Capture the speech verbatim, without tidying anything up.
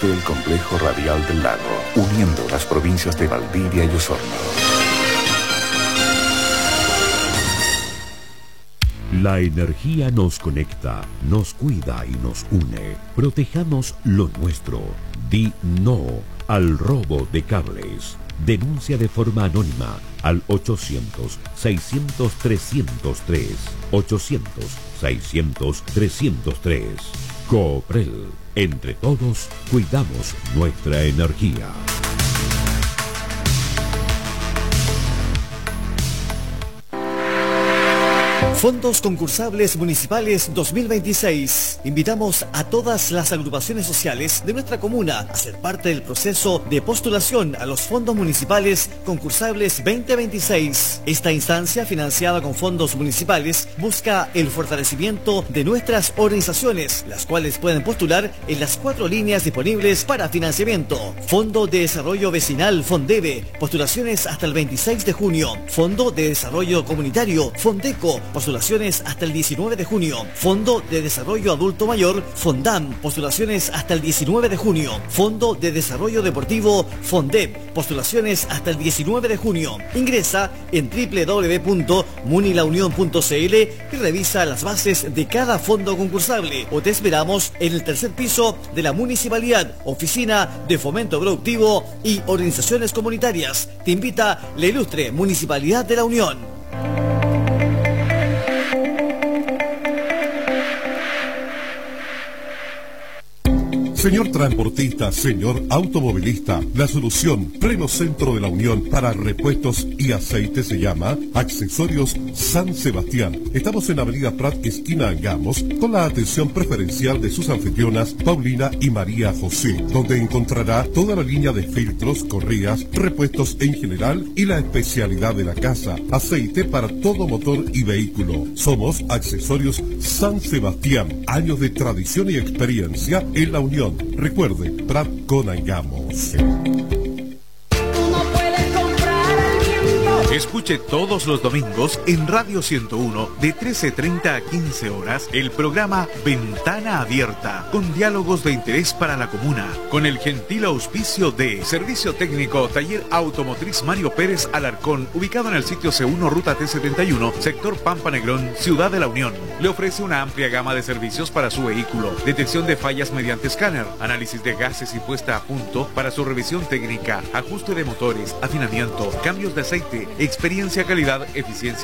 parte del complejo radial del lago, uniendo las provincias de Valdivia y Osorno. La energía nos conecta, nos cuida y nos une. Protejamos lo nuestro. Di no al robo de cables. Denuncia de forma anónima al ochocientos, seiscientos, trescientos tres. ochocientos, seiscientos, trescientos tres. Cooprel. Entre todos, cuidamos nuestra energía. Fondos concursables municipales dos mil veintiséis. Invitamos a todas las agrupaciones sociales de nuestra comuna a ser parte del proceso de postulación a los fondos municipales concursables veinte veintiséis. Esta instancia, financiada con fondos municipales, busca el fortalecimiento de nuestras organizaciones, las cuales pueden postular en las cuatro líneas disponibles para financiamiento. Fondo de Desarrollo Vecinal FONDEVE, postulaciones hasta el veintiséis de junio. Fondo de Desarrollo Comunitario FONDECO, postulaciones hasta el diecinueve de junio. Fondo de Desarrollo Adulto Mayor FONDAM, postulaciones hasta el diecinueve de junio. Fondo de Desarrollo Deportivo FONDEP, postulaciones hasta el diecinueve de junio. Ingresa en doble u doble u doble u punto munilaunión punto c l y revisa las bases de cada fondo concursable, o te esperamos en el tercer piso de la Municipalidad, Oficina de Fomento Productivo y Organizaciones Comunitarias. Te invita la ilustre Municipalidad de la Unión. Señor transportista, señor automovilista, la solución Pleno Centro de la Unión para repuestos y aceite se llama Accesorios San Sebastián. Estamos en Avenida Prat, esquina Angamos, con la atención preferencial de sus anfitrionas Paulina y María José, donde encontrará toda la línea de filtros, correas, repuestos en general y la especialidad de la casa, aceite para todo motor y vehículo. Somos Accesorios San Sebastián, años de tradición y experiencia en la Unión. Recuerde, Prat con Angamos. Escuche todos los domingos en Radio ciento uno de trece treinta a quince horas el programa Ventana Abierta, con diálogos de interés para la comuna, con el gentil auspicio de Servicio Técnico Taller Automotriz Mario Pérez Alarcón, ubicado en el sitio C uno, Ruta T setenta y uno, sector Pampa Negrón, Ciudad de la Unión. Le ofrece una amplia gama de servicios para su vehículo: detección de fallas mediante escáner, análisis de gases y puesta a punto para su revisión técnica, ajuste de motores, afinamiento, cambios de aceite, experiencia, calidad, eficiencia